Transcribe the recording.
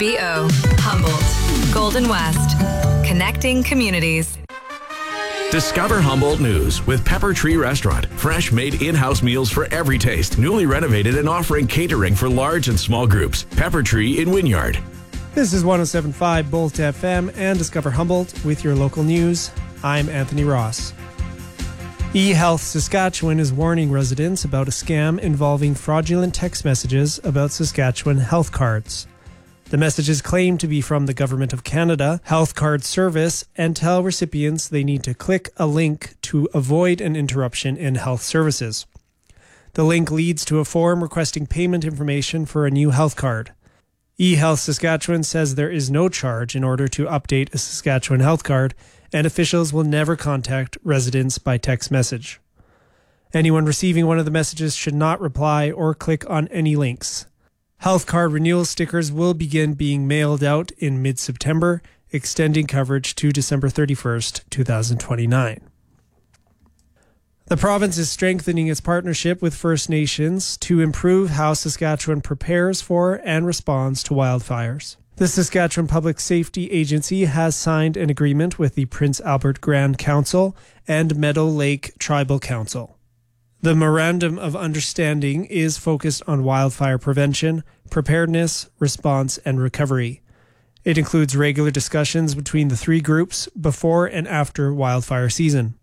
HBO, Humboldt, Golden West, connecting communities. Discover Humboldt News with Pepper Tree Restaurant. Fresh made in-house meals for every taste. Newly renovated and offering catering for large and small groups. Pepper Tree in Wynyard. This is 107.5 Bolt FM and Discover Humboldt with your local news. I'm Anthony Ross. eHealth Saskatchewan is warning residents about a scam involving fraudulent text messages about Saskatchewan health cards. The messages claim to be from the Government of Canada Health Card Service and tell recipients they need to click a link to avoid an interruption in health services. The link leads to a form requesting payment information for a new health card. eHealth Saskatchewan says there is no charge in order to update a Saskatchewan health card, and officials will never contact residents by text message. Anyone receiving one of the messages should not reply or click on any links. Health card renewal stickers will begin being mailed out in mid-September, extending coverage to December 31st, 2029. The province is strengthening its partnership with First Nations to improve how Saskatchewan prepares for and responds to wildfires. The Saskatchewan Public Safety Agency has signed an agreement with the Prince Albert Grand Council and Meadow Lake Tribal Council. The Memorandum of Understanding is focused on wildfire prevention, preparedness, response, and recovery. It includes regular discussions between the three groups before and after wildfire season.